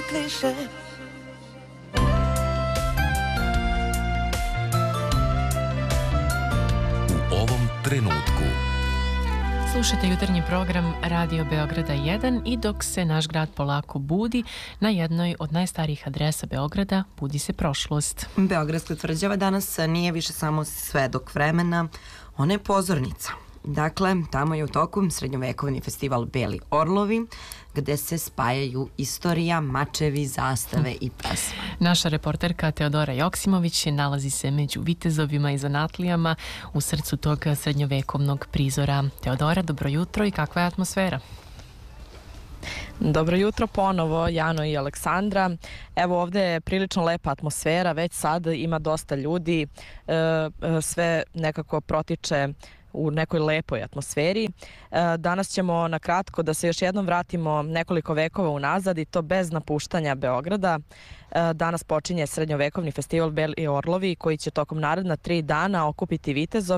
kliše. U ovom trenutku. Slušajte jutarnji program Radio Beograda 1 i dok se naš grad polako budi, na jednoj od najstarijih adresa Beograda budi se prošlost. Beogradska tvrđava danas nije više samo svedok vremena, ona je pozornica. Dakle, tamo je u toku srednjovekovni festival Beli orlovi, gde se spajaju istorija, mačevi, zastave i pesma. Naša reporterka Teodora Joksimović nalazi se među vitezovima i zanatlijama u srcu tog srednjovekovnog prizora. Teodora, dobro jutro i kakva je atmosfera? Dobro jutro ponovo, Jano i Aleksandra. Evo ovde je prilično lepa atmosfera, već sad ima dosta ljudi, sve nekako protiče u nekoj lepoj atmosferi. Danas ćemo na kratko da se još jednom vratimo nekoliko vekova unazad i to bez napuštanja Beograda. Danas počinje srednjovekovni festival Beli orlovi koji će tokom naredna 3 dana okupiti vitezove